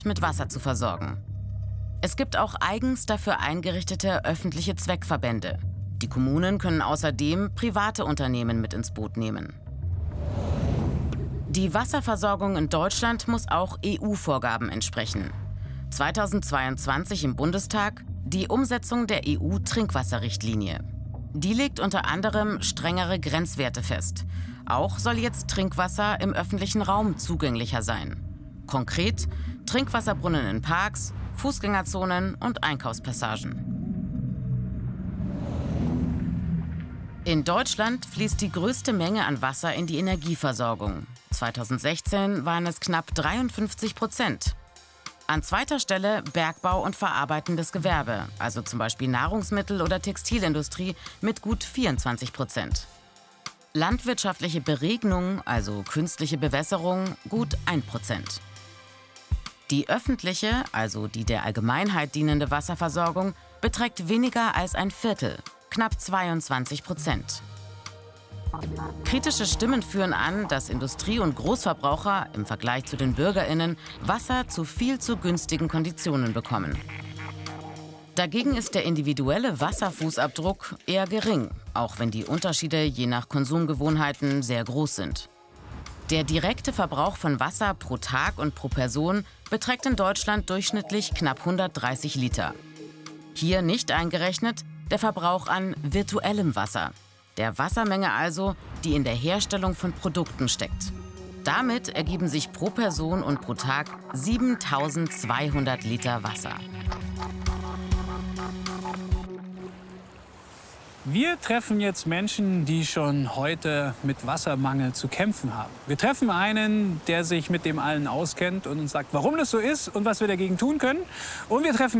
mit Wasser zu versorgen. Es gibt auch eigens dafür eingerichtete öffentliche Zweckverbände. Die Kommunen können außerdem private Unternehmen mit ins Boot nehmen. Die Wasserversorgung in Deutschland muss auch EU-Vorgaben entsprechen. 2022 im Bundestag die Umsetzung der EU-Trinkwasserrichtlinie. Die legt unter anderem strengere Grenzwerte fest. Auch soll jetzt Trinkwasser im öffentlichen Raum zugänglicher sein. Konkret Trinkwasserbrunnen in Parks, Fußgängerzonen und Einkaufspassagen. In Deutschland fließt die größte Menge an Wasser in die Energieversorgung. 2016 waren es knapp 53%. An zweiter Stelle Bergbau und verarbeitendes Gewerbe, also zum Beispiel Nahrungsmittel- oder Textilindustrie mit gut 24%. Landwirtschaftliche Beregnung, also künstliche Bewässerung, gut 1%. Die öffentliche, also die der Allgemeinheit dienende Wasserversorgung, beträgt weniger als ein Viertel, knapp 22%. Kritische Stimmen führen an, dass Industrie- und Großverbraucher im Vergleich zu den BürgerInnen Wasser zu viel zu günstigen Konditionen bekommen. Dagegen ist der individuelle Wasserfußabdruck eher gering, auch wenn die Unterschiede je nach Konsumgewohnheiten sehr groß sind. Der direkte Verbrauch von Wasser pro Tag und pro Person beträgt in Deutschland durchschnittlich knapp 130 Liter. Hier nicht eingerechnet der Verbrauch an virtuellem Wasser, der Wassermenge also, die in der Herstellung von Produkten steckt. Damit ergeben sich pro Person und pro Tag 7.200 Liter Wasser. Wir treffen jetzt Menschen, die schon heute mit Wassermangel zu kämpfen haben. Wir treffen einen, der sich mit dem allen auskennt und uns sagt, warum das so ist und was wir dagegen tun können. Und wir treffen